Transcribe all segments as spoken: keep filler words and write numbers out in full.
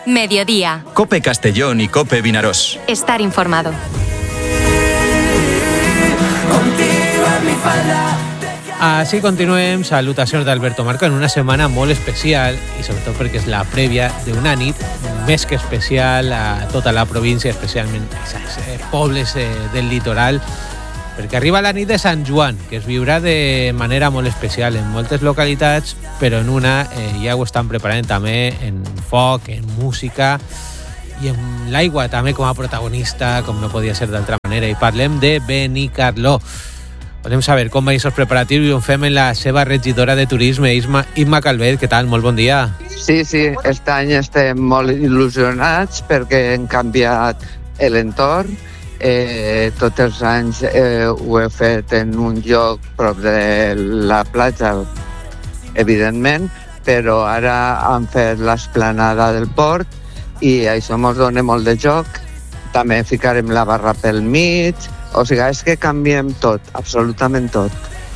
Mediodía. COPE Castellón y COPE Vinaròs. Estar informado. Així continuem. Salutacions d'Alberto Marco en una setmana molt especial i sobretot perquè és la prèvia d'una nit més que especial a tota la província, especialment als pobles del litoral, perquè arriba la nit de Sant Joan, que es viurà de manera molt especial en moltes localitats, però en una eh, ja ho estan preparant també en foc, en música i en l'aigua també com a protagonista, com no podia ser d'altra manera, i parlem de Benicarló. Volem saber com van aquests preparatius i ho fem en la seva regidora de turisme, Isma, Imma Calvet. Què tal? Molt bon dia. Sí, sí, aquest any estem molt il·lusionats perquè hem canviat l'entorn. Eh, tots els anys eh, ho he fet en un lloc prop de la platja, evidentment, però ara han fet l'esplanada del port i això ens dona molt de joc. També ficarem la barra pel mig. O sigui, és que canviem tot, absolutament tot.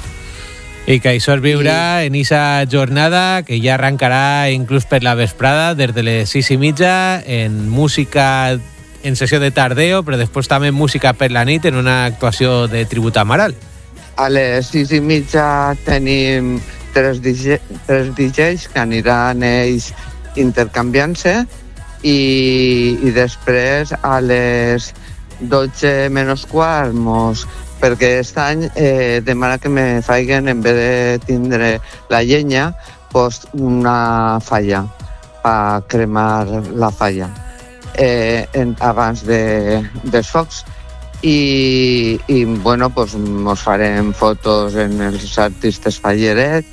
I que això es viurà I... en aquesta jornada, que ja arrencarà inclús per la vesprada, des de les sis i mitja, en música en sessió de tardeo, però després també música per la nit en una actuació de tribut a Amaral. A les sis i mitja tenim tres D J, tres D Js que aniran ells intercanviant-se i, i després a les dotze menys quart, mos, perquè aquest any eh, demana que me faiguen, en vez de tindre la llenya, pues una falla, per cremar la falla eh, en, abans de, dels focs. I, i bueno, pues mos farem fotos en els artistes fallerets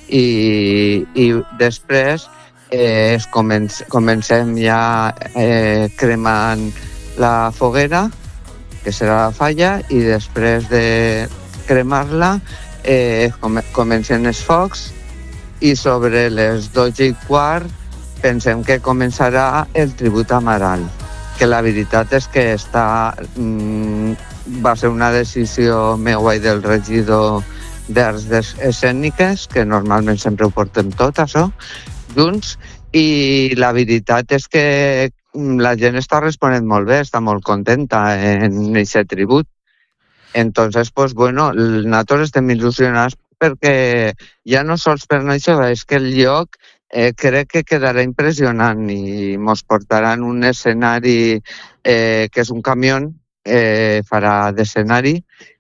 i, i després eh, començ, comencem ja eh, cremant la foguera, que serà la falla, i després de cremar-la eh, comencen els focs i sobre les dotze i quart pensem que començarà el tribut a Amaral, que la veritat és que està, mm, va ser una decisió meua i del regidor d'Arts Escèniques, que normalment sempre ho portem tot, això, junts, i la veritat és que la gent està responent molt bé, està molt contenta en aquest tribut. Entonces, pues bueno, nosaltres estem il·lusionats perquè ja no sols per això, és que el lloc eh, crec que quedarà impressionant i mos portaran un escenari eh, que és un camió, eh, farà d'escenari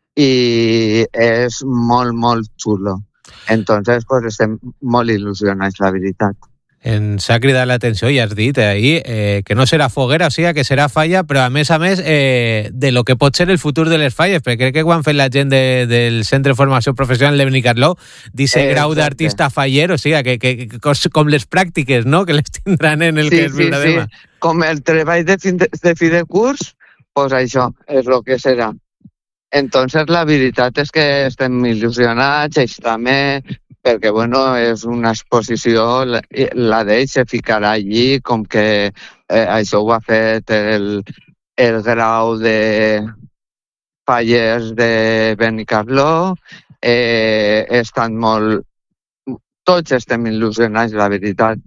i és molt, molt xulo. Entonces, pues estem molt il·lusionats, la veritat. Ens ha cridat l'atenció, ja has dit ahir, eh, que no serà foguera, o sigui que serà falla, però a més a més eh, de lo que pot ser el futur de les falles, perquè crec que ho han fet la gent de, del Centre de Formació Professional de Benicarló, dice eh, grau d'artista faller, o sigui que, que, que com les pràctiques, no?, que les tindran en el sí, que es viurà sí, demà. Sí. Com el treball de fi de, de, fi de curs, pues això és el que serà. Entonces la veritat és que estem il·lusionats, ells també, perquè, bueno, és una exposició, la, la d'ells se ficarà allí, com que eh, això ho ha fet el, el grau de fallers de Benicarló, eh, estan molt... Tots estem il·lusionats, la veritat,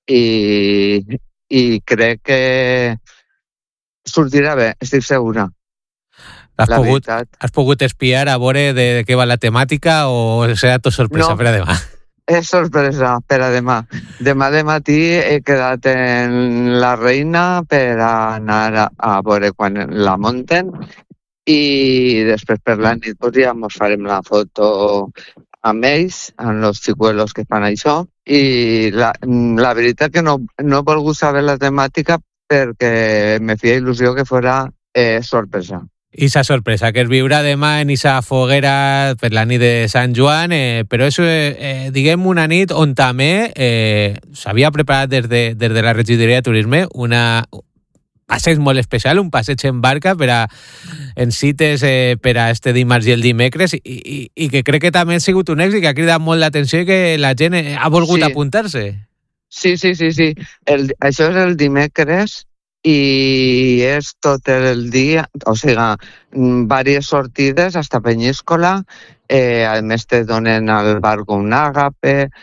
i, i crec que sortirà bé, estic segura. Has pogut, has pogut espiar a veure de, de què va la temàtica o serà tot sorpresa no, per a demà? És sorpresa per a demà. Demà de matí he quedat en la Reina per anar a, a veure quan la munten i després per la nit pues, ja ens farem la foto amb ells, amb els xicuelos que fan això. I la, la veritat que no, no he volgut saber la temàtica perquè me feia il·lusió que fora eh, sorpresa. I esa sorpresa que es viurà demà en esa foguera per la nit de Sant Joan, eh, però és, eh, diguem, una nit on també eh, s'havia preparat des de, des de la regidoria de turisme una passeig molt especial, un passeig en barca per a, en cites eh, per a este dimarts i el dimecres i, i, i que crec que també ha sigut un èxit, que ha cridat molt l'atenció i que la gent ha volgut sí. apuntar-se. Sí, sí, sí, sí. El, això és el dimecres i és tot el dia, o sigui, diverses sortides hasta Penyíscola, eh, a més te donen al barco un àgape,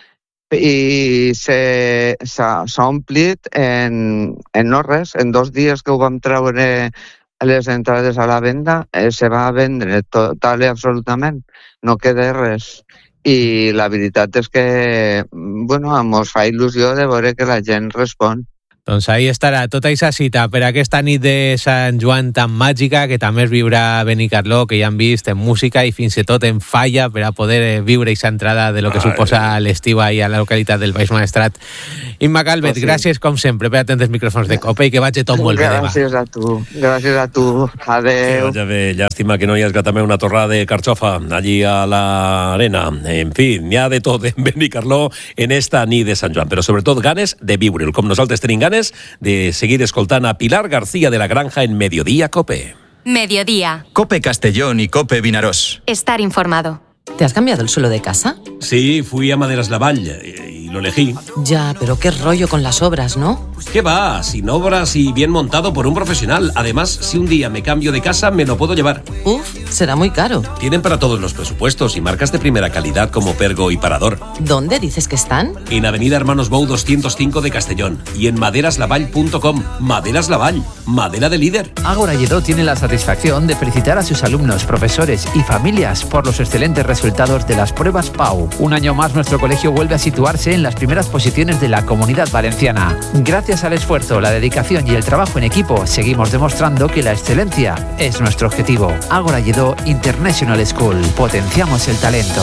i se- s'ha s'ha omplit en, en no res. En dos dies que ho vam treure les entrades a la venda, eh, se va vendre total i absolutament. No queda res. I la veritat és que, bueno, ens fa il·lusió de veure que la gent respon. Doncs ahí estarà tota aquesta cita per aquesta nit de Sant Joan tan màgica que també es viurà a Benicarló, que ja han vist en música i fins i tot en falla per a poder viure aquesta entrada de lo que Ai. suposa l'estiu ahí a la localitat del Baix Maestrat. Imma Calvet, pues sí. gràcies com sempre per atendre els micròfons de COPE i que vagi tot molt bé. Gràcies a tu, gràcies a tu. Adeu. Que vaya bé, llàstima que no hi hagi també una torrada de carxofa allí a l'arena. En fi, n'hi ha de tot en Benicarló en esta nit de Sant Joan, però sobretot ganes de viure'l, com nosaltres tenim ganes de seguir escoltant a Pilar García de la Granja en Mediodía Cope. Mediodía. Cope Castellón y Cope Vinarós. Estar informado. ¿Te has cambiado el suelo de casa? Sí, fui a Maderas Lavall y lo elegí. Ya, pero qué rollo con las obras, ¿no? ¿Qué va? Sin obras y bien montado por un profesional. Además, si un día me cambio de casa, me lo puedo llevar. Uf, será muy caro. Tienen para todos los presupuestos y marcas de primera calidad como Pergo y Parador. ¿Dónde dices que están? En Avenida Hermanos Bou doscientos cinco de Castellón y en maderaslavall punto com. Maderas Lavall, madera de líder. Ágora Lledó tiene la satisfacción de felicitar a sus alumnos, profesores y familias por los excelentes resultados de las pruebas P A U. Un año más nuestro colegio vuelve a situarse en las primeras posiciones de la Comunidad Valenciana. Gracias al esfuerzo, la dedicación y el trabajo en equipo, seguimos demostrando que la excelencia es nuestro objetivo. Ágora Lledó International School. Potenciamos el talento.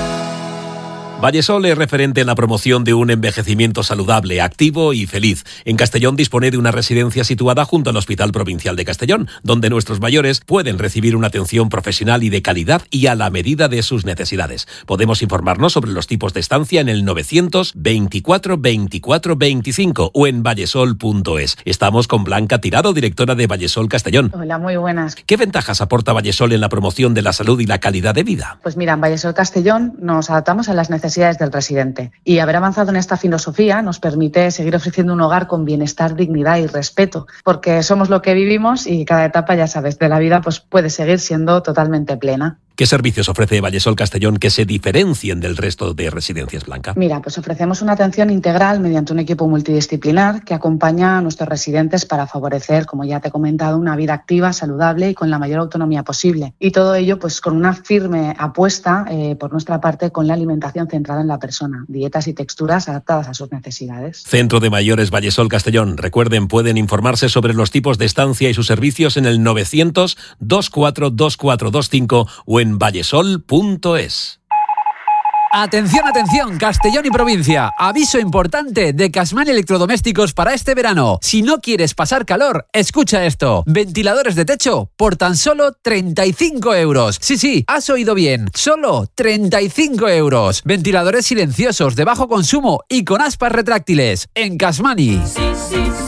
Vallesol es referente en la promoción de un envejecimiento saludable, activo y feliz. En Castellón dispone de una residencia situada junto al Hospital Provincial de Castellón, donde nuestros mayores pueden recibir una atención profesional y de calidad y a la medida de sus necesidades. Podemos informarnos sobre los tipos de estancia en el novecientos veinticuatro veinticuatro veinticinco o en vallesol punto es. Estamos con Blanca Tirado, directora de Vallesol Castellón. Hola, muy buenas. ¿Qué ventajas aporta Vallesol en la promoción de la salud y la calidad de vida? Pues mira, en Vallesol Castellón nos adaptamos a las necesidades del residente y haber avanzado en esta filosofía nos permite seguir ofreciendo un hogar con bienestar, dignidad y respeto, porque somos lo que vivimos y cada etapa, ya sabes, de la vida pues puede seguir siendo totalmente plena. ¿Qué servicios ofrece Vallesol Castellón que se diferencien del resto de residencias, Blanca? Mira, pues ofrecemos una atención integral mediante un equipo multidisciplinar que acompaña a nuestros residentes para favorecer, como ya te he comentado, una vida activa, saludable y con la mayor autonomía posible. Y todo ello pues con una firme apuesta eh, por nuestra parte con la alimentación centrada en la persona, dietas y texturas adaptadas a sus necesidades. Centro de Mayores Vallesol Castellón. Recuerden, pueden informarse sobre los tipos de estancia y sus servicios en el novecientos veinticuatro veinticuatro veinticinco o en en vallesol punto es. Atención, atención, Castellón y provincia. Aviso importante de Casman Electrodomésticos para este verano. Si no quieres pasar calor, escucha esto. Ventiladores de techo por tan solo treinta y cinco euros. Sí, sí, has oído bien. Solo treinta y cinco euros. Ventiladores silenciosos de bajo consumo y con aspas retráctiles. En Casmani. Sí, sí, sí.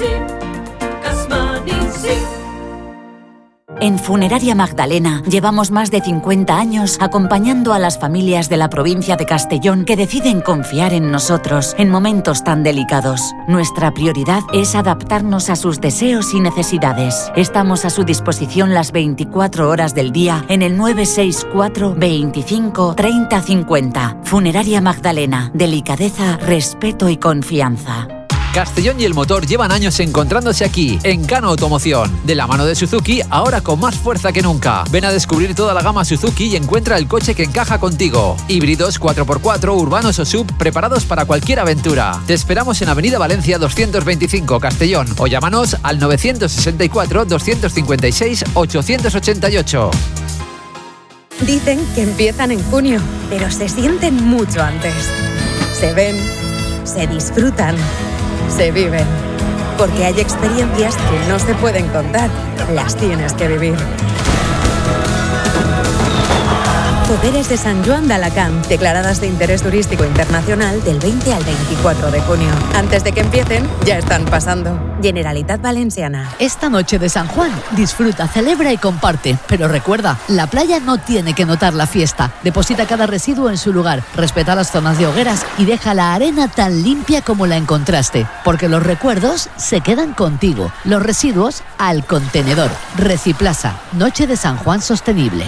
Casmani, sí. En Funeraria Magdalena llevamos más de cincuenta años acompañando a las familias de la provincia de Castellón que deciden confiar en nosotros en momentos tan delicados. Nuestra prioridad es adaptarnos a sus deseos y necesidades. Estamos a su disposición las veinticuatro horas del día en el nueve seis cuatro veinticinco treinta cincuenta. Funeraria Magdalena. Delicadeza, respeto y confianza. Castellón y el motor llevan años encontrándose aquí, en Cano Automoción. De la mano de Suzuki, ahora con más fuerza que nunca. Ven a descubrir toda la gama Suzuki y encuentra el coche que encaja contigo. Híbridos, cuatro por cuatro, urbanos o sub, preparados para cualquier aventura. Te esperamos en Avenida Valencia doscientos veinticinco, Castellón. O llámanos al novecientos sesenta y cuatro, doscientos cincuenta y seis, ochocientos ochenta y ocho. Dicen que empiezan en junio, pero se sienten mucho antes. Se ven, se disfrutan, se viven, porque hay experiencias que no se pueden contar, las tienes que vivir. Poderes de San Joan de Alacant, declaradas de interés turístico internacional del veinte al veinticuatro de junio. Antes de que empiecen, ya están pasando. Generalitat Valenciana. Esta noche de San Juan, disfruta, celebra y comparte. Pero recuerda, la playa no tiene que notar la fiesta. Deposita cada residuo en su lugar, respeta las zonas de hogueras y deja la arena tan limpia como la encontraste. Porque los recuerdos se quedan contigo. Los residuos al contenedor. Reciplaza. Noche de San Juan sostenible.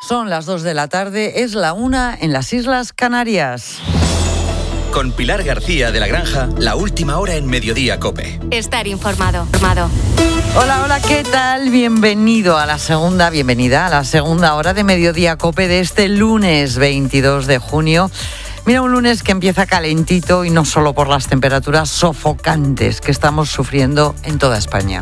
Son las dos de la tarde, es la una en las Islas Canarias. Con Pilar García de la Granja, la última hora en Mediodía COPE. Estar informado. informado. Hola, hola, ¿qué tal? Bienvenido a la segunda, bienvenida a la segunda hora de Mediodía COPE de este lunes veintidós de junio. Mira, un lunes que empieza calentito y no solo por las temperaturas sofocantes que estamos sufriendo en toda España.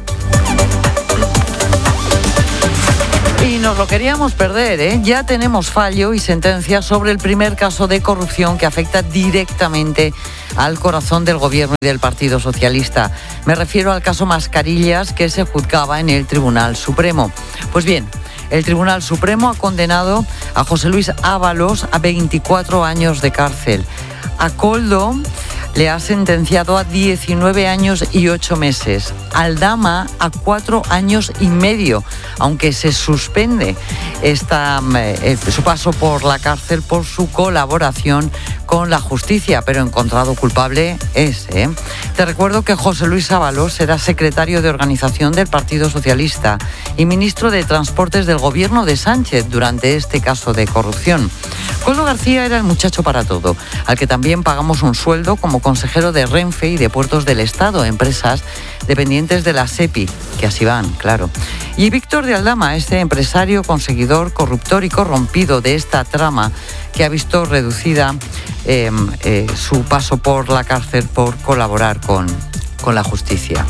Y nos lo queríamos perder, ¿eh? Ya tenemos fallo y sentencia sobre el primer caso de corrupción que afecta directamente al corazón del Gobierno y del Partido Socialista. Me refiero al caso Mascarillas que se juzgaba en el Tribunal Supremo. Pues bien, el Tribunal Supremo ha condenado a José Luis Ábalos a veinticuatro años de cárcel. A Koldo le ha sentenciado a diecinueve años y ocho meses. Aldama a cuatro años y medio, aunque se suspende esta, eh, su paso por la cárcel por su colaboración con la justicia, pero encontrado culpable es. ¿eh? Te recuerdo que José Luis Ábalos era secretario de organización del Partido Socialista y ministro de Transportes del Gobierno de Sánchez durante este caso de corrupción. Koldo García era el muchacho para todo, al que también pagamos un sueldo como consejero de Renfe y de Puertos del Estado, empresas dependientes de la SEPI, que así van, claro. Y Víctor de Aldama, este empresario, conseguidor, corruptor y corrompido de esta trama, que ha visto reducida eh, eh, su paso por la cárcel por colaborar con, con la justicia.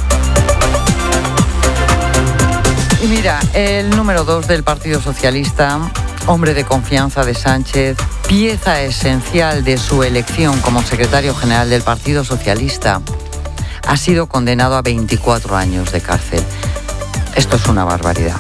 Y mira, el número dos del Partido Socialista, hombre de confianza de Sánchez, pieza esencial de su elección como secretario general del Partido Socialista, ha sido condenado a veinticuatro años de cárcel. Esto es una barbaridad.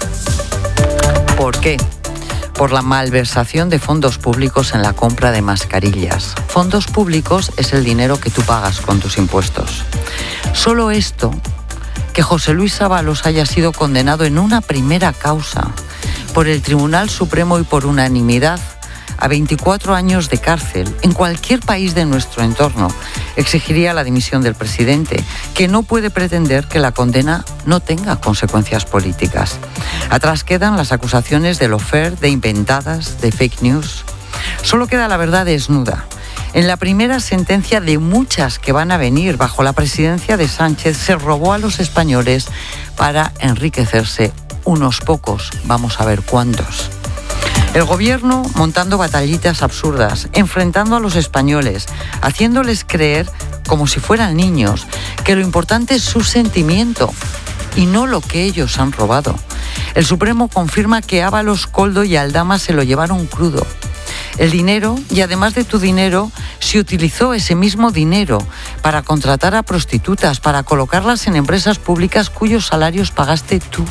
¿Por qué? Por la malversación de fondos públicos en la compra de mascarillas. Fondos públicos es el dinero que tú pagas con tus impuestos. Solo esto, que José Luis Ábalos haya sido condenado en una primera causa por el Tribunal Supremo y por unanimidad a veinticuatro años de cárcel en cualquier país de nuestro entorno, exigiría la dimisión del presidente, que no puede pretender que la condena no tenga consecuencias políticas. Atrás quedan las acusaciones de lawfare, de inventadas, de fake news. Solo queda la verdad desnuda. En la primera sentencia de muchas que van a venir bajo la presidencia de Sánchez, se robó a los españoles para enriquecerse unos pocos, vamos a ver cuántos. El gobierno montando batallitas absurdas, enfrentando a los españoles, haciéndoles creer, como si fueran niños, que lo importante es su sentimiento y no lo que ellos han robado. El Supremo confirma que Ábalos, Koldo y Aldama se lo llevaron crudo. El dinero, y además de tu dinero, se utilizó ese mismo dinero para contratar a prostitutas, para colocarlas en empresas públicas cuyos salarios pagaste tú.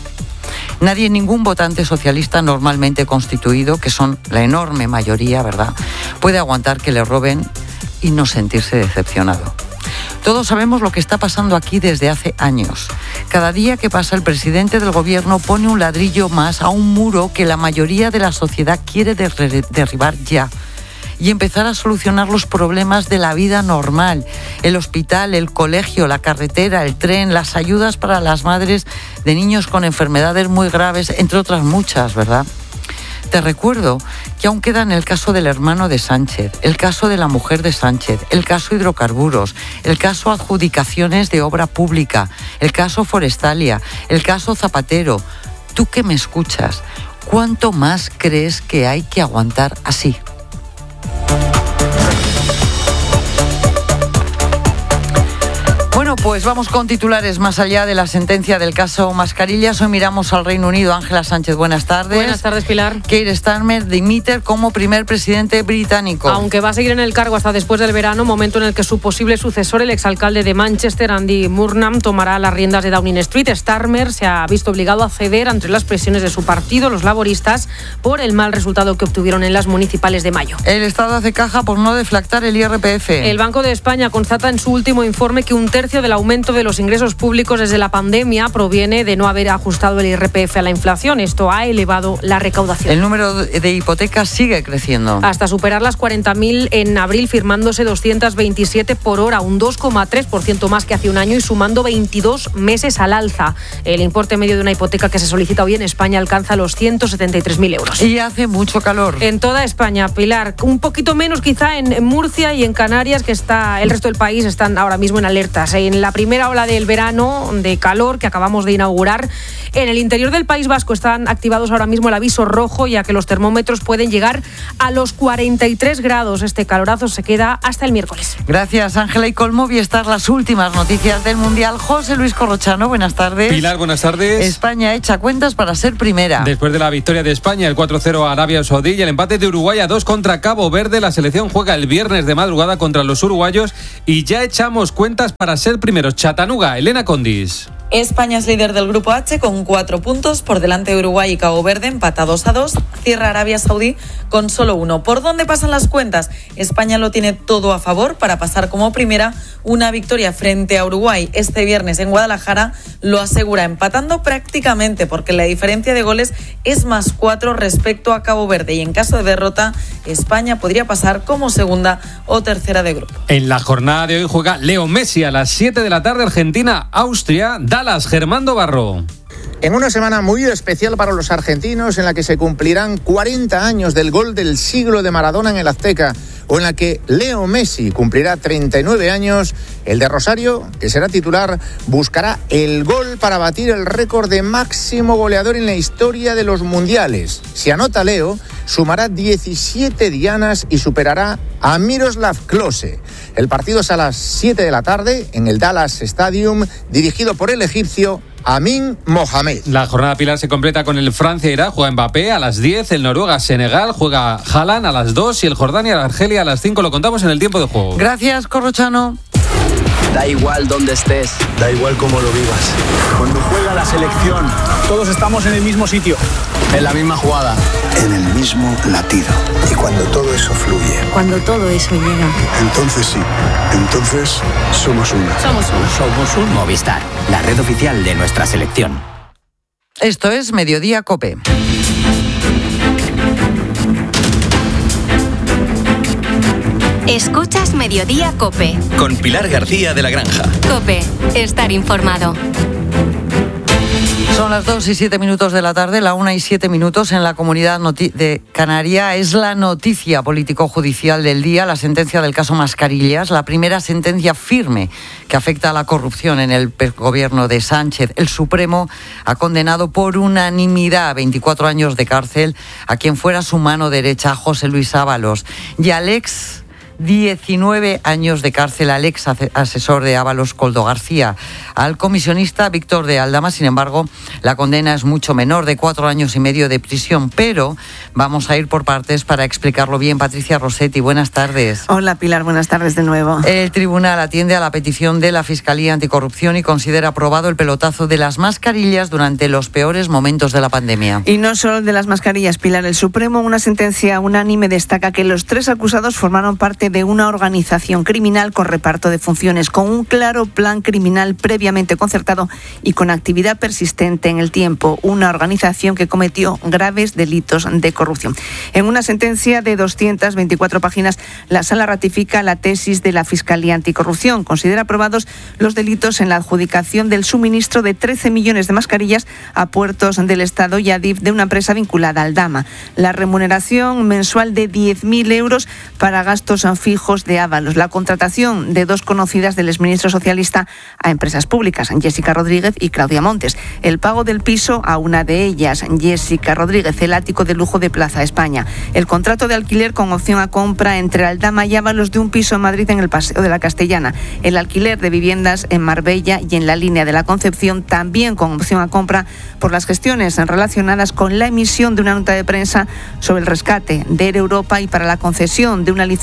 Nadie, ningún votante socialista normalmente constituido, que son la enorme mayoría, ¿verdad?, puede aguantar que le roben y no sentirse decepcionado. Todos sabemos lo que está pasando aquí desde hace años. Cada día que pasa, el presidente del gobierno pone un ladrillo más a un muro que la mayoría de la sociedad quiere derribar ya y empezar a solucionar los problemas de la vida normal. El hospital, el colegio, la carretera, el tren, las ayudas para las madres de niños con enfermedades muy graves, entre otras muchas, ¿verdad? Te recuerdo que aún quedan el caso del hermano de Sánchez, el caso de la mujer de Sánchez, el caso hidrocarburos, el caso adjudicaciones de obra pública, el caso Forestalia, el caso Zapatero. Tú que me escuchas, ¿cuánto más crees que hay que aguantar así? Bueno, pues vamos con titulares más allá de la sentencia del caso Mascarillas. Hoy miramos al Reino Unido. Ángela Sánchez, buenas tardes. Buenas tardes, Pilar. Keir Starmer dimite como primer presidente británico. Aunque va a seguir en el cargo hasta después del verano, momento en el que su posible sucesor, el exalcalde de Manchester, Andy Burnham, tomará las riendas de Downing Street. Starmer se ha visto obligado a ceder ante las presiones de su partido, los laboristas, por el mal resultado que obtuvieron en las municipales de mayo. El Estado hace caja por no deflactar el I R P F. El Banco de España constata en su último informe que un tercio tercio del aumento de los ingresos públicos desde la pandemia proviene de no haber ajustado el I R P F a la inflación. Esto ha elevado la recaudación. El número de hipotecas sigue creciendo. Hasta superar las cuarenta mil en abril, firmándose doscientos veintisiete por hora, un dos coma tres por ciento más que hace un año y sumando veintidós meses al alza. El importe medio de una hipoteca que se solicita hoy en España alcanza los ciento setenta y tres mil euros. Y hace mucho calor. En toda España, Pilar. Un poquito menos quizá en Murcia y en Canarias, que está el resto del país están ahora mismo en alertas. En la primera ola del verano de calor que acabamos de inaugurar, en el interior del País Vasco están activados ahora mismo el aviso rojo, ya que los termómetros pueden llegar a los cuarenta y tres grados. Este calorazo se queda hasta el miércoles. Gracias, Ángela y Colmo. Y estas las últimas noticias del Mundial. José Luis Corrochano, buenas tardes. Pilar, buenas tardes. España echa cuentas para ser primera. Después de la victoria de España, el cuatro cero a Arabia Saudí y el empate de Uruguay a dos contra Cabo Verde, la selección juega el viernes de madrugada contra los uruguayos y ya echamos cuentas para ser primeros. Chattanooga, Elena Condis. España es líder del Grupo H con cuatro puntos, por delante de Uruguay y Cabo Verde, empatados a dos. Cierra Arabia Saudí con solo uno. ¿Por dónde pasan las cuentas? España lo tiene todo a favor para pasar como primera. Una victoria frente a Uruguay este viernes en Guadalajara lo asegura, empatando prácticamente porque la diferencia de goles es más cuatro respecto a Cabo Verde, y en caso de derrota España podría pasar como segunda o tercera de grupo. En la jornada de hoy juega Leo Messi a las siete de la tarde, Argentina, Austria, Dallas, Germando Barro. En una semana muy especial para los argentinos, en la que se cumplirán cuarenta años del gol del siglo de Maradona en el Azteca, o en la que Leo Messi cumplirá treinta y nueve años, el de Rosario, que será titular, buscará el gol para batir el récord de máximo goleador en la historia de los mundiales. Si anota Leo, sumará diecisiete dianas y superará a Miroslav Klose. El partido es a las siete de la tarde en el Dallas Stadium, dirigido por el egipcio Amin Mohamed. La jornada, Pilar, se completa con el Francia-Irak, juega Mbappé a las diez, el Noruega-Senegal, juega Haaland a las dos y el Jordania-Argelia a las cinco. Lo contamos en el tiempo de juego. Gracias, Corrochano. Da igual dónde estés, da igual cómo lo vivas. Cuando juega la selección, todos estamos en el mismo sitio, en la misma jugada, en el mismo latido. Y cuando todo eso fluye, cuando todo eso llega, entonces sí, entonces somos uno. Somos uno. Somos un Movistar, la red oficial de nuestra selección. Esto es Mediodía COPE. Escuchas Mediodía COPE. Con Pilar García de la Granja. COPE, estar informado. Son las dos y siete minutos de la tarde, la una y siete minutos en la Comunidad noti- de Canaria. Es la noticia político-judicial del día, la sentencia del caso Mascarillas, la primera sentencia firme que afecta a la corrupción en el gobierno de Sánchez. El Supremo ha condenado por unanimidad a veinticuatro años de cárcel a quien fuera su mano derecha, José Luis Ábalos, y al ex diecinueve años de cárcel al ex asesor de Ábalos, Koldo García. Al comisionista Víctor de Aldama, sin embargo, la condena es mucho menor, de cuatro años y medio de prisión. Pero vamos a ir por partes para explicarlo bien. Patricia Rossetti, buenas tardes. Hola, Pilar, buenas tardes de nuevo. El tribunal atiende a la petición de la Fiscalía Anticorrupción y considera aprobado el pelotazo de las mascarillas durante los peores momentos de la pandemia. Y no solo de las mascarillas, Pilar. El Supremo, una sentencia unánime, destaca que los tres acusados formaron parte de una organización criminal con reparto de funciones, con un claro plan criminal previamente concertado y con actividad persistente en el tiempo. Una organización que cometió graves delitos de corrupción. En una sentencia de doscientas veinticuatro páginas, la Sala ratifica la tesis de la Fiscalía Anticorrupción. Considera aprobados los delitos en la adjudicación del suministro de trece millones de mascarillas a puertos del Estado y a D I F de una empresa vinculada al Aldama. La remuneración mensual de diez mil euros para gastos fijos de Ábalos. La contratación de dos conocidas del exministro socialista a empresas públicas, Jessica Rodríguez y Claudia Montes. El pago del piso a una de ellas, Jessica Rodríguez, el ático de lujo de Plaza España. El contrato de alquiler con opción a compra entre Aldama y Ábalos de un piso en Madrid en el Paseo de la Castellana. El alquiler de viviendas en Marbella y en la línea de la Concepción, también con opción a compra por las gestiones relacionadas con la emisión de una nota de prensa sobre el rescate de Air Europa y para la concesión de una licencia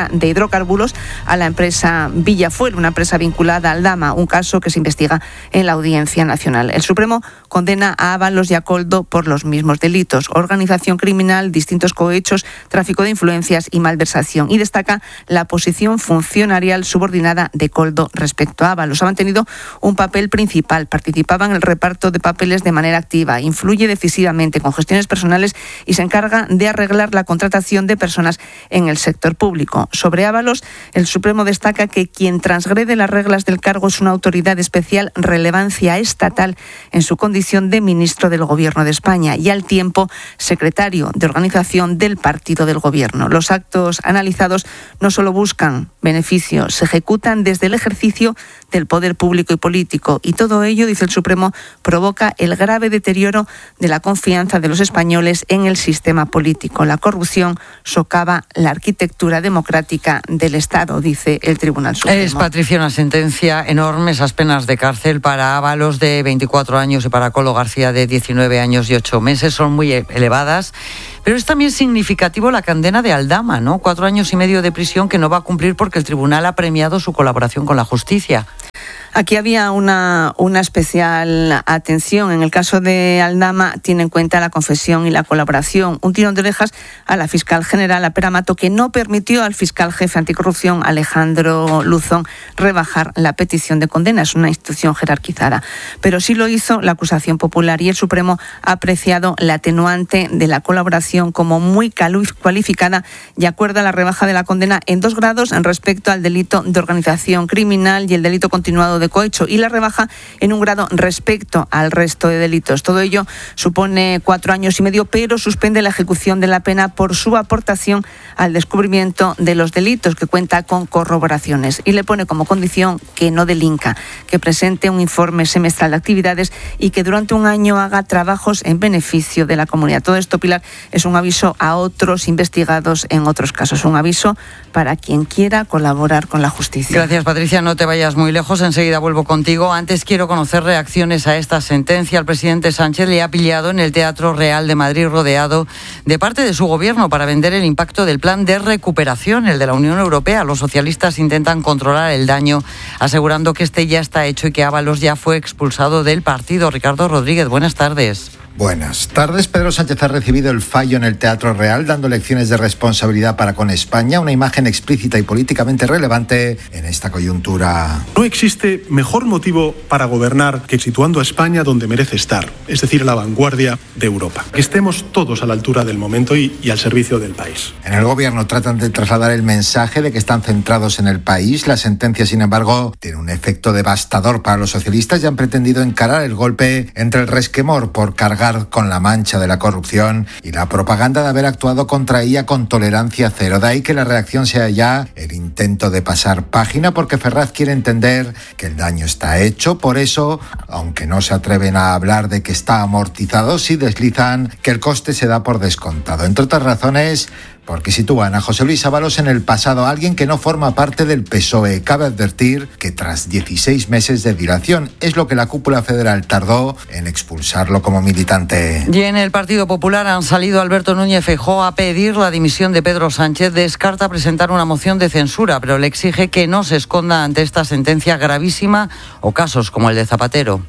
transferencia de hidrocarburos a la empresa Villafuel, una empresa vinculada a Aldama, un caso que se investiga en la Audiencia Nacional. El Supremo condena a Ábalos y a Koldo por los mismos delitos: organización criminal, distintos cohechos, tráfico de influencias y malversación. Y destaca la posición funcionarial subordinada de Koldo respecto a Ábalos. Ha mantenido un papel principal, participaba en el reparto de papeles de manera activa, influye decisivamente con gestiones personales y se encarga de arreglar la contratación de personas en el sector público. Sobre Ábalos, el Supremo destaca que quien transgrede las reglas del cargo es una autoridad de especial relevancia estatal en su condición de ministro del Gobierno de España y al tiempo secretario de organización del partido del Gobierno. Los actos analizados no solo buscan beneficios, se ejecutan desde el ejercicio del poder público y político, y todo ello, dice el Supremo, provoca el grave deterioro de la confianza de los españoles en el sistema político. La corrupción socava la arquitectura democrática del Estado, dice el Tribunal Supremo. Es, Patricia, una sentencia enorme, esas penas de cárcel para Ábalos de veinticuatro años y para Koldo García de diecinueve años y ocho meses, son muy elevadas. Pero es también significativo la condena de Aldama, ¿no? Cuatro años y medio de prisión que no va a cumplir porque el tribunal ha premiado su colaboración con la justicia. Aquí había una, una especial atención. En el caso de Aldama tiene en cuenta la confesión y la colaboración. Un tirón de orejas a la fiscal general, a Pere Mato, que no permitió al fiscal jefe anticorrupción, Alejandro Luzón, rebajar la petición de condena. Es una institución jerarquizada. Pero sí lo hizo la acusación popular y el Supremo ha apreciado la atenuante de la colaboración como muy cualificada y acuerda la rebaja de la condena en dos grados en respecto al delito de organización criminal y el delito continuado de cohecho, y la rebaja en un grado respecto al resto de delitos. Todo ello supone cuatro años y medio, pero suspende la ejecución de la pena por su aportación al descubrimiento de los delitos, que cuenta con corroboraciones, y le pone como condición que no delinca, que presente un informe semestral de actividades y que durante un año haga trabajos en beneficio de la comunidad. Todo esto, Pilar, es un aviso a otros investigados en otros casos, un aviso para quien quiera colaborar con la justicia. Gracias, Patricia. No te vayas muy lejos, enseguida vuelvo contigo. Antes quiero conocer reacciones a esta sentencia. El presidente Sánchez le ha pillado en el Teatro Real de Madrid, rodeado de parte de su gobierno para vender el impacto del plan de recuperación, el de la Unión Europea. Los socialistas intentan controlar el daño, asegurando que este ya está hecho y que Ábalos ya fue expulsado del partido. Ricardo Rodríguez, buenas tardes. Buenas tardes. Pedro Sánchez ha recibido el fallo en el Teatro Real, dando lecciones de responsabilidad para con España, una imagen explícita y políticamente relevante en esta coyuntura. No existe mejor motivo para gobernar que situando a España donde merece estar, es decir, a la vanguardia de Europa. Que estemos todos a la altura del momento y, y al servicio del país. En el gobierno tratan de trasladar el mensaje de que están centrados en el país. La sentencia, sin embargo, tiene un efecto devastador para los socialistas y han pretendido encarar el golpe entre el resquemor por cargar con la mancha de la corrupción y la propaganda de haber actuado contra ella con tolerancia cero. De ahí que la reacción sea ya el intento de pasar página, porque Ferraz quiere entender que el daño está hecho. Por eso, aunque no se atreven a hablar de que está amortizado, sí deslizan que el coste se da por descontado. Entre otras razones, porque sitúan a José Luis Ábalos en el pasado, alguien que no forma parte del P S O E. Cabe advertir que tras dieciséis meses de dilación es lo que la cúpula federal tardó en expulsarlo como militante. Y en el Partido Popular han salido Alberto Núñez Feijóo a pedir la dimisión de Pedro Sánchez. Descarta presentar una moción de censura, pero le exige que no se esconda ante esta sentencia gravísima o casos como el de Zapatero.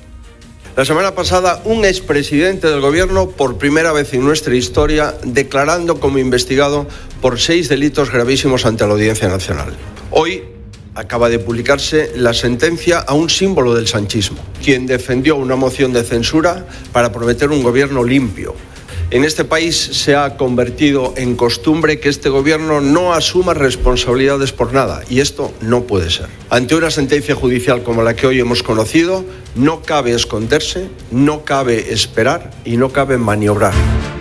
La semana pasada, un expresidente del Gobierno, por primera vez en nuestra historia, declarando como investigado por seis delitos gravísimos ante la Audiencia Nacional. Hoy acaba de publicarse la sentencia a un símbolo del sanchismo, quien defendió una moción de censura para prometer un gobierno limpio. En este país se ha convertido en costumbre que este gobierno no asuma responsabilidades por nada, y esto no puede ser. Ante una sentencia judicial como la que hoy hemos conocido, no cabe esconderse, no cabe esperar y no cabe maniobrar.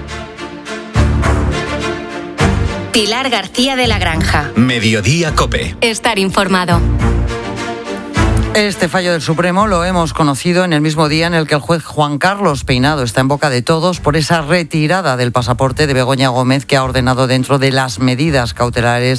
Pilar García de la Granja. Mediodía COPE. Estar informado. Este fallo del Supremo lo hemos conocido en el mismo día en el que el juez Juan Carlos Peinado está en boca de todos por esa retirada del pasaporte de Begoña Gómez, que ha ordenado dentro de las medidas cautelares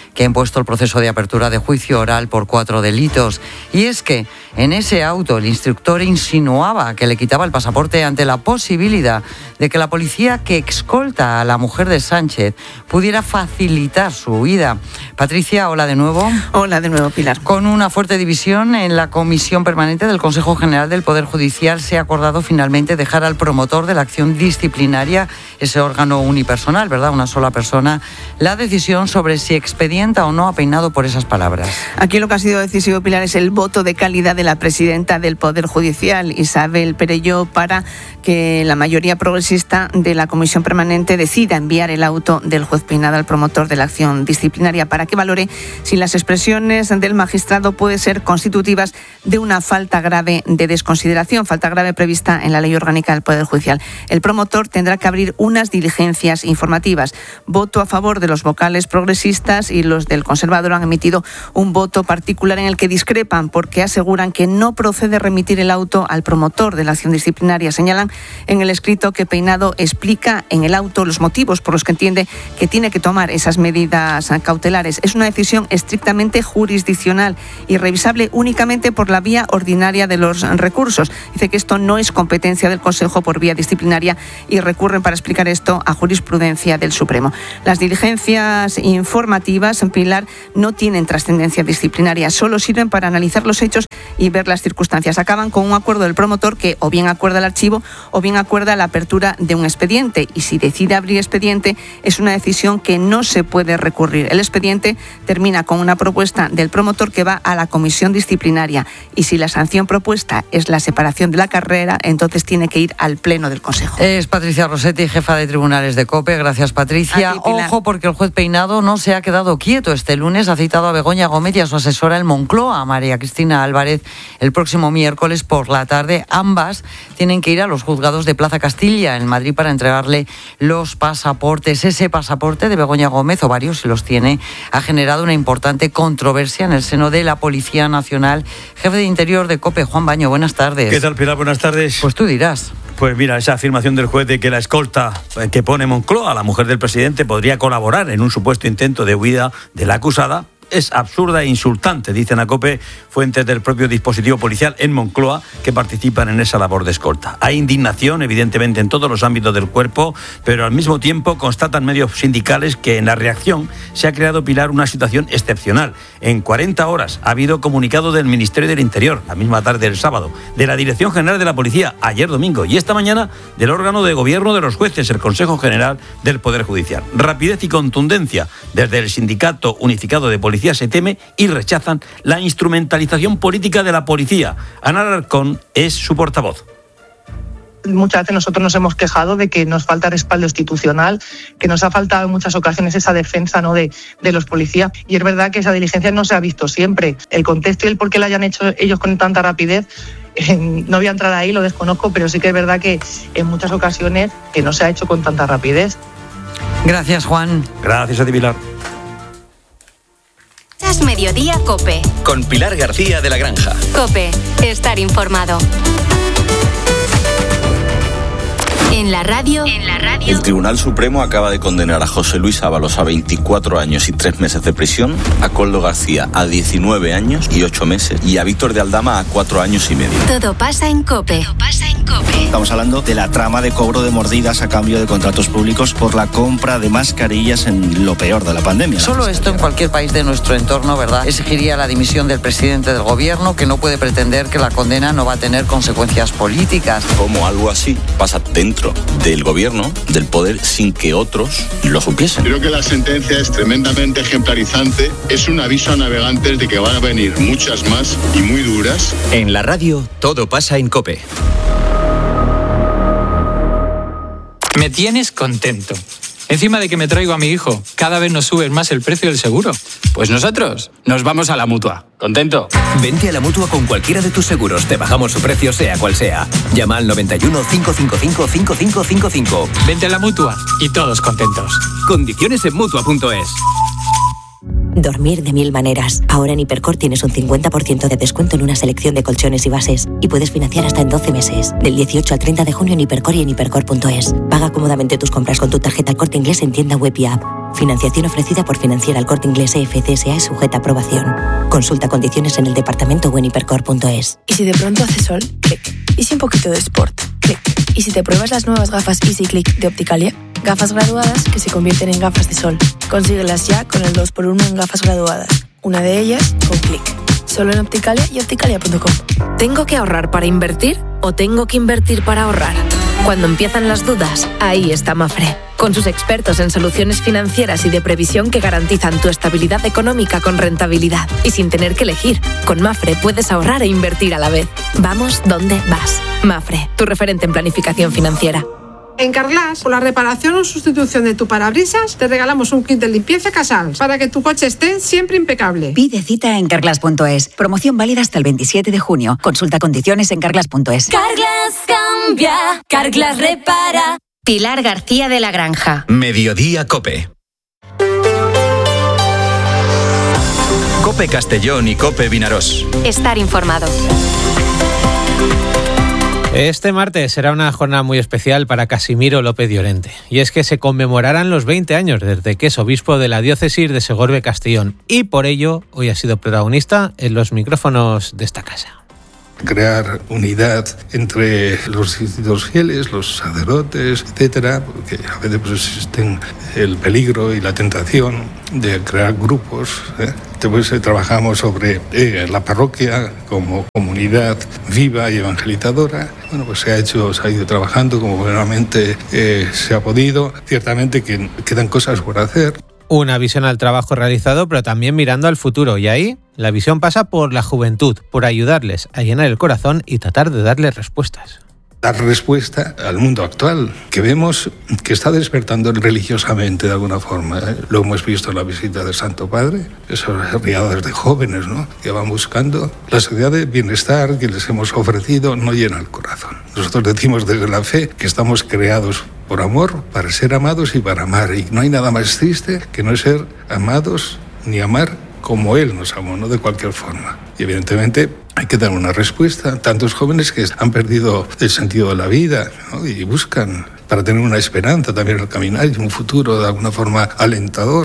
que ha impuesto el proceso de apertura de juicio oral por cuatro delitos. Y es que en ese auto el instructor insinuaba que le quitaba el pasaporte ante la posibilidad de que la policía que escolta a la mujer de Sánchez pudiera facilitar su huida. Patricia, hola de nuevo. Hola de nuevo, Pilar. Con una fuerte división en la Comisión Permanente del Consejo General del Poder Judicial se ha acordado finalmente dejar al promotor de la acción disciplinaria, ese órgano unipersonal, ¿verdad? Una sola persona, la decisión sobre si expedienta o no a Peinado por esas palabras. Aquí lo que ha sido decisivo, Pilar, es el voto de calidad de la presidenta del Poder Judicial, Isabel Perelló, para que la mayoría progresista de la Comisión Permanente decida enviar el auto del juez Peinado al promotor de la acción disciplinaria para que valore si las expresiones del magistrado pueden ser constitutivas de una falta grave de desconsideración, falta grave prevista en la Ley Orgánica del Poder Judicial. El promotor tendrá que abrir unas diligencias informativas. Voto a favor de los vocales progresistas y los del Conservador han emitido un voto particular en el que discrepan porque aseguran que no procede remitir el auto al promotor de la acción disciplinaria. Señalan en el escrito que Peinado explica en el auto los motivos por los que entiende que tiene que tomar esas medidas cautelares. Es una decisión estrictamente jurisdiccional y revisable únicamente por la vía ordinaria de los recursos. Dice que esto no es competencia del Consejo por vía disciplinaria y recurren para explicar esto a jurisprudencia del Supremo. Las diligencias informativas, en Pilar, no tienen trascendencia disciplinaria, solo sirven para analizar los hechos y ver las circunstancias. Acaban con un acuerdo del promotor que o bien acuerda el archivo o bien acuerda la apertura de un expediente, y si decide abrir expediente es una decisión que no se puede recurrir. El expediente termina con una propuesta del promotor que va a la comisión disciplinaria, y si la sanción propuesta es la separación de la carrera, entonces tiene que ir al pleno del Consejo. Es Patricia Rossetti, jefa de tribunales de COPE. Gracias, Patricia. Ti, Ojo, porque el juez Peinado no se ha quedado quieto. Este lunes ha citado a Begoña Gómez y a su asesora en Moncloa, María Cristina Álvarez, el próximo miércoles por la tarde. Ambas tienen que ir a los juzgados de Plaza Castilla en Madrid para entregarle los pasaportes. Ese pasaporte de Begoña Gómez, o varios si los tiene, ha generado una importante controversia en el seno de la Policía Nacional. Jefe de Interior de COPE, Juan Baño, buenas tardes. ¿Qué tal, Pilar? Buenas tardes. Pues tú dirás. Pues mira, esa afirmación del juez de que la escolta que pone Moncloa, la mujer del presidente, podría colaborar en un supuesto intento de huida de la acusada, es absurda e insultante, dicen a COPE fuentes del propio dispositivo policial en Moncloa que participan en esa labor de escolta. Hay indignación, evidentemente, en todos los ámbitos del cuerpo, pero al mismo tiempo constatan medios sindicales que en la reacción se ha creado, Pilar, una situación excepcional. En cuarenta horas ha habido comunicado del Ministerio del Interior, la misma tarde del sábado, de la Dirección General de la Policía, ayer domingo, y esta mañana del órgano de gobierno de los jueces, el Consejo General del Poder Judicial. Rapidez y contundencia desde el Sindicato Unificado de Policía se teme y rechazan la instrumentalización política de la policía. Ana Alarcón es su portavoz. Muchas veces nosotros nos hemos quejado de que nos falta respaldo institucional, que nos ha faltado en muchas ocasiones esa defensa, ¿no?, de, de los policías. Y es verdad que esa diligencia no se ha visto siempre. El contexto y el por qué la hayan hecho ellos con tanta rapidez, eh, no voy a entrar ahí, lo desconozco, pero sí que es verdad que en muchas ocasiones que no se ha hecho con tanta rapidez. Gracias, Juan. Gracias a ti, Pilar. Mediodía COPE. Con Pilar García de la Granja. COPE. Estar informado. En la radio. En la radio. El Tribunal Supremo acaba de condenar a José Luis Ábalos a veinticuatro años y tres meses de prisión, a Koldo García a diecinueve años y ocho meses y a Víctor de Aldama a cuatro años y medio. Todo pasa en COPE. Todo pasa en COPE. Estamos hablando de la trama de cobro de mordidas a cambio de contratos públicos por la compra de mascarillas en lo peor de la pandemia. Solo esto en cualquier país de nuestro entorno, ¿verdad?, exigiría la dimisión del presidente del gobierno, que no puede pretender que la condena no va a tener consecuencias políticas. Como algo así pasa dentro del gobierno, del poder, sin que otros lo supiesen. Creo que la sentencia es tremendamente ejemplarizante. Es un aviso a navegantes de que van a venir muchas más y muy duras. En la radio, todo pasa en COPE. Me tienes contento. Encima de que me traigo a mi hijo, cada vez nos subes más el precio del seguro. Pues nosotros nos vamos a la Mutua. ¿Contento? Vente a la Mutua con cualquiera de tus seguros. Te bajamos su precio sea cual sea. Llama al noventa y uno, cinco cinco cinco, cinco cinco cinco cinco. Vente a la Mutua y todos contentos. Condiciones en Mutua punto es. Dormir de mil maneras. Ahora en Hipercor tienes un cincuenta por ciento de descuento en una selección de colchones y bases. Y puedes financiar hasta en doce meses. Del dieciocho al treinta de junio en Hipercor y en hipercor punto es. Paga cómodamente tus compras con tu tarjeta El Corte Inglés en tienda web y app. Financiación ofrecida por Financiera El Corte Inglés E F C S A y sujeta a aprobación. Consulta condiciones en el departamento o en hipercor punto es. ¿Y si de pronto hace sol? Clic. ¿Y si un poquito de sport? Clic. ¿Y si te pruebas las nuevas gafas Easy Click de Opticalia? Gafas graduadas que se convierten en gafas de sol. Consíguelas ya con el dos por uno en gafas graduadas. Una de ellas con Clic. Solo en Opticalia y opticalia punto com. ¿Tengo que ahorrar para invertir o tengo que invertir para ahorrar? Cuando empiezan las dudas, ahí está Mafre. Con sus expertos en soluciones financieras y de previsión que garantizan tu estabilidad económica con rentabilidad y sin tener que elegir. Con Mafre puedes ahorrar e invertir a la vez. Vamos donde vas. Mafre, tu referente en planificación financiera. En Carglass, por la reparación o sustitución de tu parabrisas, te regalamos un kit de limpieza Casals para que tu coche esté siempre impecable. Pide cita en carglass punto es. Promoción válida hasta el veintisiete de junio. Consulta condiciones en carglass punto es. Carglass cambia, Carglass repara. Pilar García de la Granja. Mediodía Cope. Cope Castellón y Cope Vinarós. Estar informado. Este martes será una jornada muy especial para Casimiro López Llorente, y es que se conmemorarán los veinte años desde que es obispo de la diócesis de Segorbe-Castellón, y por ello hoy ha sido protagonista en los micrófonos de esta casa. Crear unidad entre los distintos fieles, los sacerdotes, etcétera, porque a veces pues, existen el peligro y la tentación de crear grupos, ¿eh? Después eh, trabajamos sobre eh, la parroquia como comunidad viva y evangelizadora. Bueno, pues se ha hecho, se ha ido trabajando como buenamente eh, se ha podido. Ciertamente que quedan cosas por hacer. Una visión al trabajo realizado, pero también mirando al futuro. Y ahí la visión pasa por la juventud, por ayudarles a llenar el corazón y tratar de darles respuestas. Dar respuesta al mundo actual, que vemos que está despertando religiosamente de alguna forma, ¿eh? Lo hemos visto en la visita del Santo Padre, esas riadas de jóvenes, ¿no?, que van buscando. La sociedad de bienestar que les hemos ofrecido no llena el corazón. Nosotros decimos desde la fe que estamos creados por amor, para ser amados y para amar. Y no hay nada más triste que no ser amados ni amar como Él nos amó, no de cualquier forma. Y evidentemente hay que dar una respuesta. Tantos jóvenes que han perdido el sentido de la vida, ¿no?, y buscan para tener una esperanza también al caminar y un futuro de alguna forma alentador.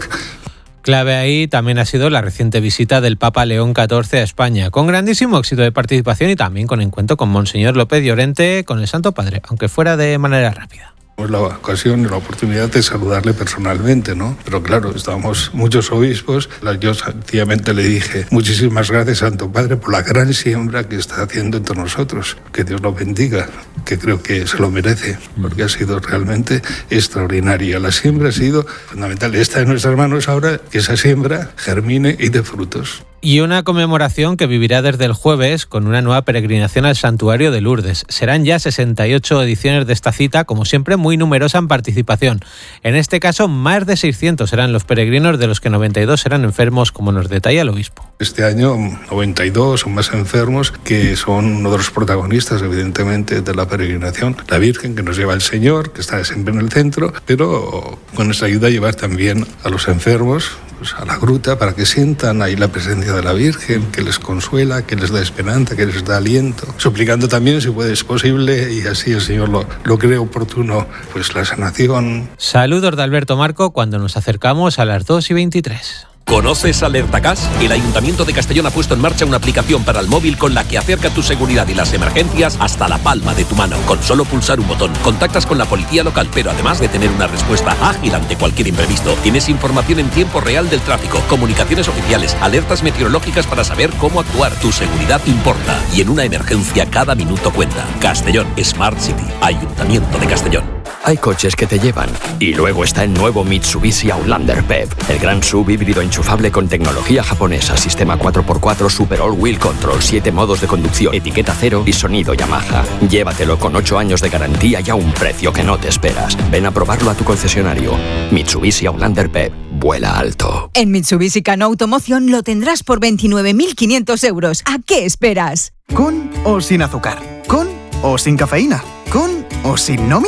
Clave ahí también ha sido la reciente visita del Papa León catorce a España, con grandísimo éxito de participación y también con encuentro con Monseñor López Llorente, con el Santo Padre, aunque fuera de manera rápida. La ocasión y la oportunidad de saludarle personalmente, ¿no? Pero claro, estábamos muchos obispos. Yo sencillamente le dije: muchísimas gracias, Santo Padre, por la gran siembra que está haciendo entre nosotros. Que Dios lo bendiga, que creo que se lo merece, porque ha sido realmente extraordinaria. La siembra ha sido fundamental. Está en nuestras manos ahora que esa siembra germine y dé frutos. Y una conmemoración que vivirá desde el jueves con una nueva peregrinación al Santuario de Lourdes. Serán ya sesenta y ocho ediciones de esta cita, como siempre muy numerosa en participación. En este caso, más de seiscientos serán los peregrinos, de los que noventa y dos serán enfermos, como nos detalla el obispo. Este año noventa y dos son más enfermos, que son uno de los protagonistas, evidentemente, de la peregrinación. La Virgen, que nos lleva el Señor, que está siempre en el centro, pero con nuestra ayuda llevar también a los enfermos pues a la gruta, para que sientan ahí la presencia de la Virgen, que les consuela, que les da esperanza, que les da aliento, suplicando también, si puede, es posible, y así el Señor lo, lo cree oportuno, pues la sanación. Saludos de Alberto Marco cuando nos acercamos a las dos y veintitrés. ¿Conoces AlertaGas? El Ayuntamiento de Castellón ha puesto en marcha una aplicación para el móvil con la que acerca tu seguridad y las emergencias hasta la palma de tu mano. Con solo pulsar un botón, contactas con la policía local, pero además de tener una respuesta ágil ante cualquier imprevisto, tienes información en tiempo real del tráfico, comunicaciones oficiales, alertas meteorológicas para saber cómo actuar. Tu seguridad importa y en una emergencia cada minuto cuenta. Castellón Smart City, Ayuntamiento de Castellón. Hay coches que te llevan. Y luego está el nuevo Mitsubishi Outlander P E V, el gran sub híbrido enchufable con tecnología japonesa, sistema cuatro por cuatro Super All Wheel Control, siete modos de conducción, etiqueta cero y sonido Yamaha. Llévatelo con ocho años de garantía y a un precio que no te esperas. Ven a probarlo a tu concesionario. Mitsubishi Outlander P E V. Vuela alto. En Mitsubishi Cano Automoción lo tendrás por veintinueve mil quinientos euros. ¿A qué esperas? ¿Con o sin azúcar? ¿Con o sin cafeína? ¿Con o sin nómina?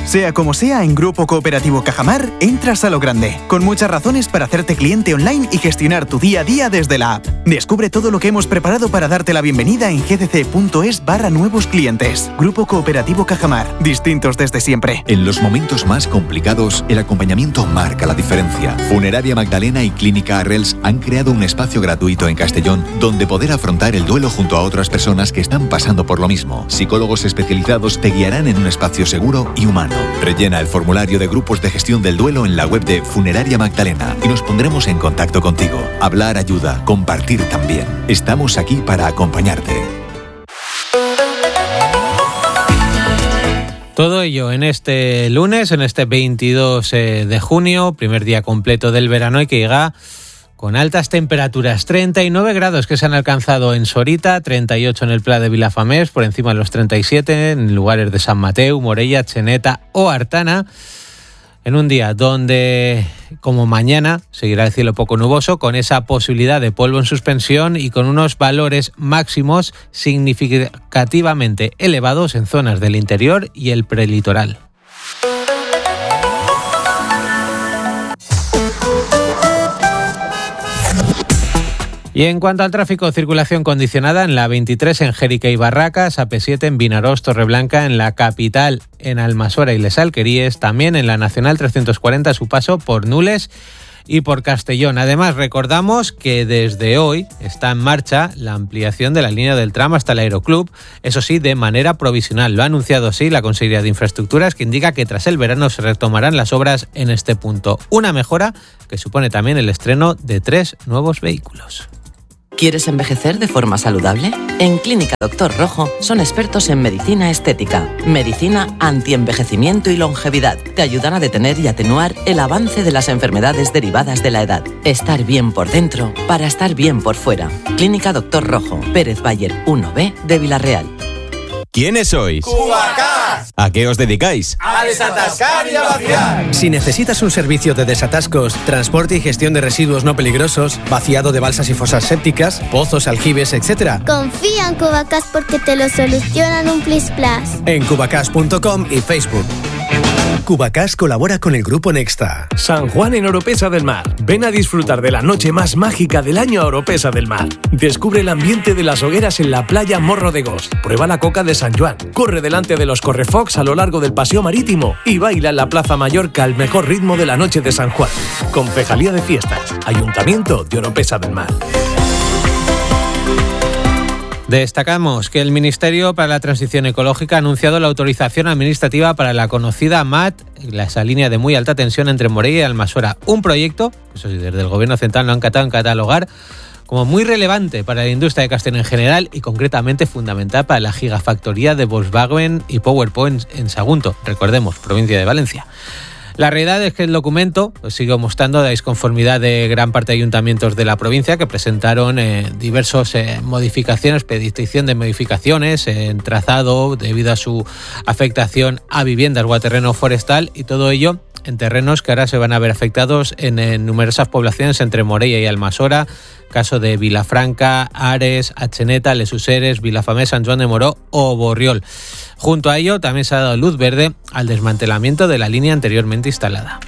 Sea como sea, en Grupo Cooperativo Cajamar entras a lo grande, con muchas razones para hacerte cliente online y gestionar tu día a día desde la app. Descubre todo lo que hemos preparado para darte la bienvenida en gdc.es barra nuevos clientes. Grupo Cooperativo Cajamar, distintos desde siempre. En los momentos más complicados, el acompañamiento marca la diferencia. Funeraria Magdalena y Clínica Arrels han creado un espacio gratuito en Castellón donde poder afrontar el duelo junto a otras personas que están pasando por lo mismo. Psicólogos especializados te guiarán en un espacio seguro y humano. Rellena el formulario de grupos de gestión del duelo en la web de Funeraria Magdalena y nos pondremos en contacto contigo. Hablar ayuda, compartir también. Estamos aquí para acompañarte. Todo ello en este lunes, en este veintidós de junio, primer día completo del verano y que llega con altas temperaturas, treinta y nueve grados que se han alcanzado en Sorita, treinta y ocho en el Pla de Vilafamés, por encima de los treinta y siete en lugares de San Mateu, Morella, Cheneta o Artana, en un día donde, como mañana, seguirá el cielo poco nuboso, con esa posibilidad de polvo en suspensión y con unos valores máximos significativamente elevados en zonas del interior y el prelitoral. Y en cuanto al tráfico, circulación condicionada en la veintitrés en Jérica y Barracas, A P siete en Vinarós, Torreblanca, en la capital, en Almasora y Les Alqueríes, también en la Nacional trescientos cuarenta su paso por Nules y por Castellón. Además, recordamos que desde hoy está en marcha la ampliación de la línea del tram hasta el Aeroclub, eso sí, de manera provisional. Lo ha anunciado así la Consellería de Infraestructuras, que indica que tras el verano se retomarán las obras en este punto. Una mejora que supone también el estreno de tres nuevos vehículos. ¿Quieres envejecer de forma saludable? En Clínica Doctor Rojo son expertos en medicina estética, medicina antienvejecimiento y longevidad. Te ayudan a detener y atenuar el avance de las enfermedades derivadas de la edad. Estar bien por dentro para estar bien por fuera. Clínica Doctor Rojo, Pérez Bayer uno B de Villarreal. ¿Quiénes sois? ¡Cubacás! ¿A qué os dedicáis? ¡A desatascar y a vaciar! Si necesitas un servicio de desatascos, transporte y gestión de residuos no peligrosos, vaciado de balsas y fosas sépticas, pozos, aljibes, etcétera, confía en Cubacás porque te lo solucionan un plis plas. En cubacás punto com y Facebook. Cubacás colabora con el Grupo Nexta. San Juan en Oropesa del Mar. Ven a disfrutar de la noche más mágica del año a Oropesa del Mar. Descubre el ambiente de las hogueras en la playa Morro de Gos. Prueba la coca de San Juan. Corre delante de los correfocs a lo largo del paseo marítimo y baila en la Plaza Mallorca al mejor ritmo de la noche de San Juan. Concejalía de Fiestas. Ayuntamiento de Oropesa del Mar. Destacamos que el Ministerio para la Transición Ecológica ha anunciado la autorización administrativa para la conocida M A T, esa línea de muy alta tensión entre Morella y Almasora. Un proyecto, eso sí, desde el Gobierno Central lo han catado en catalogar como muy relevante para la industria de Castellón en general y concretamente fundamental para la gigafactoría de Volkswagen y PowerPoint en Sagunto, recordemos, provincia de Valencia. La realidad es que el documento pues, sigue mostrando la disconformidad de gran parte de ayuntamientos de la provincia que presentaron eh, diversas eh, modificaciones, petición de modificaciones eh, en trazado debido a su afectación a viviendas o a terreno forestal y todo ello en terrenos que ahora se van a ver afectados en, en numerosas poblaciones entre Morella y Almasora, caso de Vilafranca, Ares, Acheneta, Les Useres, Vilafamés, San Joan de Moró o Borriol. Junto a ello también se ha dado luz verde al desmantelamiento de la línea anteriormente instalada.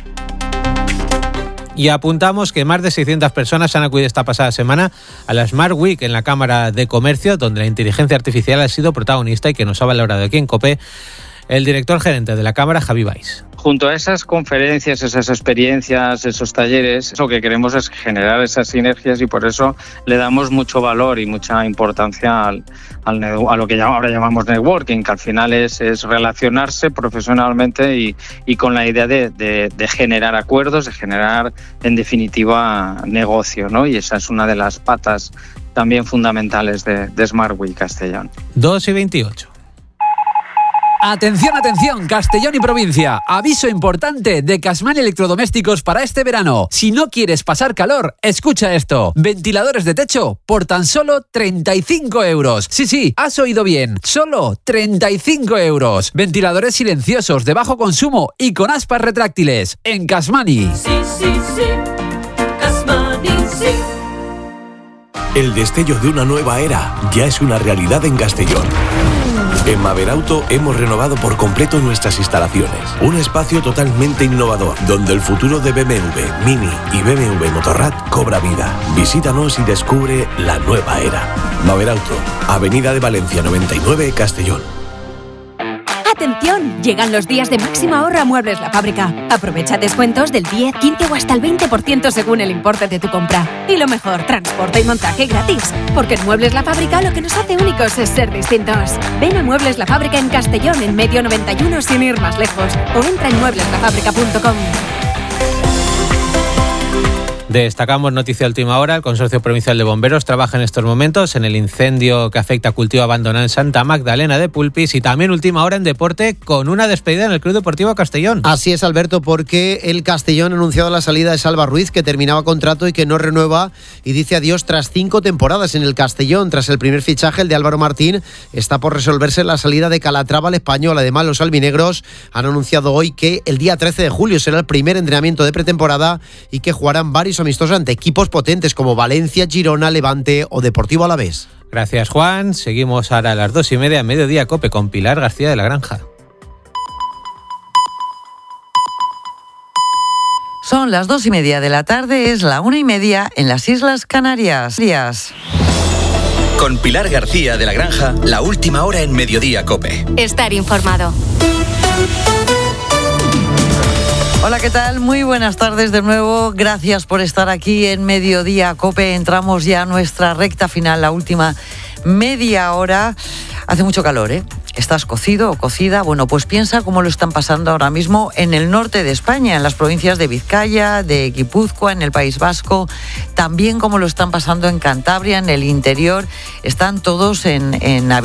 Y apuntamos que más de seiscientas personas han acudido esta pasada semana a la Smart Week en la Cámara de Comercio, donde la inteligencia artificial ha sido protagonista y que nos ha valorado aquí en COPE el director gerente de la Cámara, Javi Valls. Junto a esas conferencias, esas experiencias, esos talleres, lo que queremos es generar esas sinergias y por eso le damos mucho valor y mucha importancia al, al, a lo que ahora llamamos networking, que al final es, es relacionarse profesionalmente y, y con la idea de, de, de generar acuerdos, de generar en definitiva negocio, ¿no? Y esa es una de las patas también fundamentales de, de Smart Week Castellón. dos y veintiocho. Atención, atención, Castellón y provincia. Aviso importante de Casman Electrodomésticos para este verano. Si no quieres pasar calor, escucha esto. Ventiladores de techo por tan solo treinta y cinco euros. Sí, sí, has oído bien. Solo treinta y cinco euros. Ventiladores silenciosos de bajo consumo y con aspas retráctiles. En Casmani. Sí, sí, sí. Casmani, sí. El destello de una nueva era ya es una realidad en Castellón. En Maberauto hemos renovado por completo nuestras instalaciones. Un espacio totalmente innovador, donde el futuro de B M W, Mini y B M W Motorrad cobra vida. Visítanos y descubre la nueva era. Maberauto, Avenida de Valencia noventa y nueve, Castellón. ¡Atención! Llegan los días de máxima ahorro a Muebles La Fábrica. Aprovecha descuentos del diez, quince o hasta el veinte por ciento según el importe de tu compra. Y lo mejor, transporte y montaje gratis. Porque en Muebles La Fábrica lo que nos hace únicos es ser distintos. Ven a Muebles La Fábrica en Castellón, en Medio noventa y uno, sin ir más lejos. O entra en muebles la fábrica punto com. Destacamos noticia de última hora. El Consorcio Provincial de Bomberos trabaja en estos momentos en el incendio que afecta a cultivo abandonado en Santa Magdalena de Pulpis, y también última hora en deporte con una despedida en el Club Deportivo Castellón. Así es, Alberto, porque el Castellón ha anunciado la salida de Salva Ruiz, que terminaba contrato y que no renueva, y dice adiós tras cinco temporadas en el Castellón. Tras el primer fichaje, el de Álvaro Martín, está por resolverse la salida de Calatrava al Español. Además, los albinegros han anunciado hoy que el día trece de julio será el primer entrenamiento de pretemporada y que jugarán varios amistosos ante equipos potentes como Valencia, Girona, Levante o Deportivo Alavés. Gracias, Juan. Seguimos ahora a las dos y media, Mediodía Cope, con Pilar García de la Granja. Son las dos y media de la tarde, es la una y media en las Islas Canarias. Con Pilar García de la Granja, la última hora en Mediodía Cope. Estar informado. Hola, ¿qué tal? Muy buenas tardes de nuevo. Gracias por estar aquí en Mediodía Cope. Entramos ya a nuestra recta final, la última media hora. Hace mucho calor, ¿eh? ¿Estás cocido o cocida? Bueno, pues piensa cómo lo están pasando ahora mismo en el norte de España, en las provincias de Vizcaya, de Guipúzcoa, en el País Vasco, también cómo lo están pasando en Cantabria, en el interior. Están todos en, en